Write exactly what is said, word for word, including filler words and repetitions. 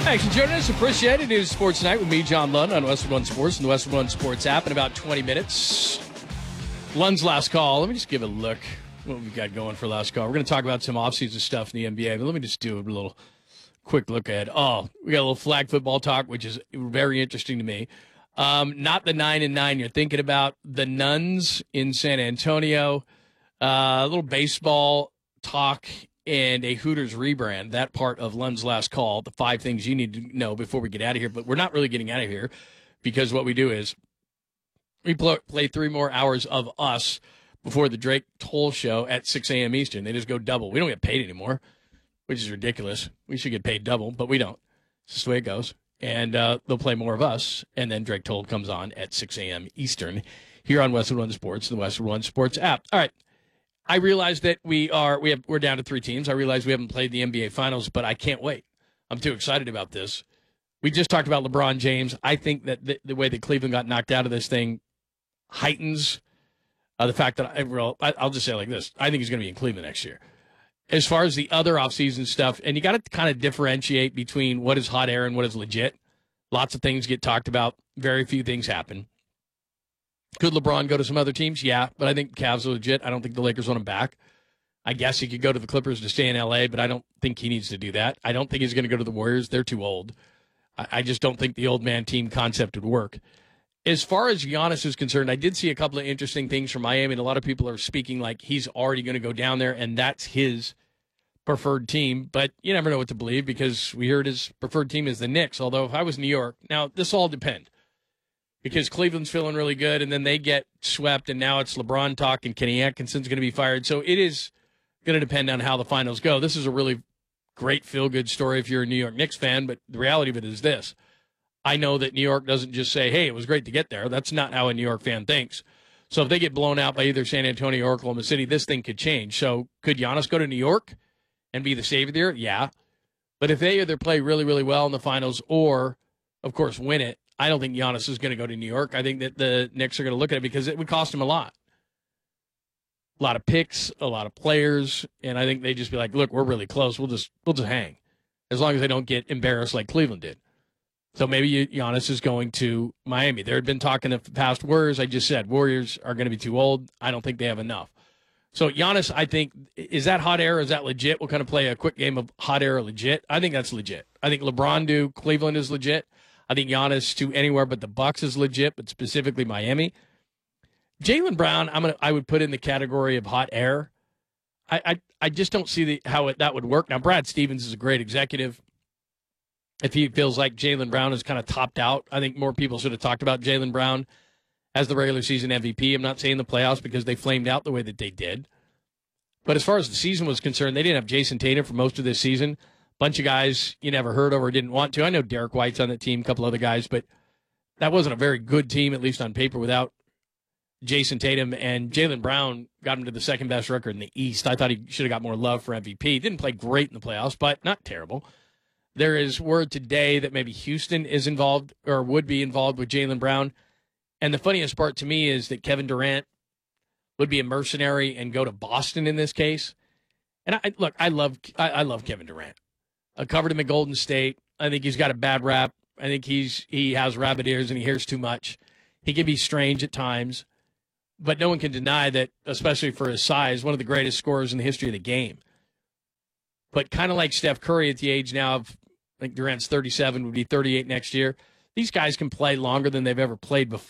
Thanks for joining us. Appreciate it. It is Sports Night with me, John Lund, on Westwood One Sports and the Westwood One Sports app in about twenty minutes. Lund's last call. Let me just give a look what we've got going for last call. We're going to talk about some offseason stuff in the N B A, but let me just do a little quick look ahead. Oh, we got a little flag football talk, which is very interesting to me. Um, not the nine and nine you're thinking about. The Nuns in San Antonio. Uh, a little baseball talk and a Hooters rebrand. That part of Lund's last call. The five things you need to know before we get out of here. But we're not really getting out of here because what we do is we play three more hours of us before the Drake Toll show at six a.m. Eastern. They just go double. We don't get paid anymore, which is ridiculous. We should get paid double, but we don't. It's just the way it goes. And uh, they'll play more of us, and then Drake Toll comes on at six a.m. Eastern here on Westwood One Sports, the Westwood One Sports app. All right. I realize that we are we have we're down to three teams. I realize we haven't played the N B A Finals, but I can't wait. I'm too excited about this. We just talked about LeBron James. I think that the, the way that Cleveland got knocked out of this thing heightens uh, the fact that I, well, I, I'll just say it like this. I think he's going to be in Cleveland next year. As far as the other offseason stuff, and you got to kind of differentiate between what is hot air and what is legit. Lots of things get talked about. Very few things happen. Could LeBron go to some other teams? Yeah, but I think Cavs are legit. I don't think the Lakers want him back. I guess he could go to the Clippers to stay in L A, but I don't think he needs to do that. I don't think he's going to go to the Warriors. They're too old. I, I just don't think the old man team concept would work. As far as Giannis is concerned, I did see a couple of interesting things from Miami, and a lot of people are speaking like he's already going to go down there, and that's his preferred team. But you never know what to believe because we heard his preferred team is the Knicks, although if I was New York, now this all depends. Because Cleveland's feeling really good, and then they get swept, and now it's LeBron talk, and Kenny Atkinson's going to be fired. So it is going to depend on how the finals go. This is a really great feel-good story if you're a New York Knicks fan, but the reality of it is this. I know that New York doesn't just say, hey, it was great to get there. That's not how a New York fan thinks. So if they get blown out by either San Antonio or Oklahoma City, this thing could change. So could Giannis go to New York and be the savior there? Yeah. But if they either play really, really well in the finals or, of course, win it, I don't think Giannis is going to go to New York. I think that the Knicks are going to look at it because it would cost him a lot. A lot of picks, a lot of players, and I think they just be like, look, we're really close. We'll just we'll just hang as long as they don't get embarrassed like Cleveland did. So maybe Giannis is going to Miami. There had been talk in the past Warriors. I just said Warriors are going to be too old. I don't think they have enough. So Giannis, I think, is that hot air or is that legit? We'll kind of play a quick game of hot air or legit. I think that's legit. I think LeBron to Cleveland is legit. I think Giannis to anywhere but the Bucks is legit, but specifically Miami. Jaylen Brown, I'm gonna I would put in the category of hot air. I I, I just don't see the, how it, that would work. Now, Brad Stevens is a great executive. If he feels like Jaylen Brown is kind of topped out, I think more people should have talked about Jaylen Brown as the regular season M V P. I'm not saying the playoffs because they flamed out the way that they did. But as far as the season was concerned, they didn't have Jason Tatum for most of this season. Bunch of guys you never heard of or didn't want to. I know Derek White's on the team, a couple other guys, but that wasn't a very good team, at least on paper, without Jason Tatum. And Jaylen Brown got him to the second-best record in the East. I thought he should have got more love for M V P. Didn't play great in the playoffs, but not terrible. There is word today that maybe Houston is involved or would be involved with Jaylen Brown. And the funniest part to me is that Kevin Durant would be a mercenary and go to Boston in this case. And I look, I love I, I love Kevin Durant. I covered him at Golden State. I think he's got a bad rap. I think he's he has rabbit ears and he hears too much. He can be strange at times, but no one can deny that, especially for his size, one of the greatest scorers in the history of the game. But kind of like Steph Curry at the age now of, I think Durant's thirty-seven, would be thirty-eight next year. These guys can play longer than they've ever played before.